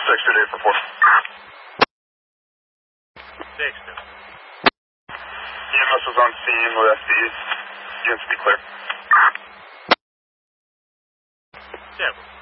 Dexter, day for 4. Dexter. EMS was on scene with FD. Units to be clear. Several.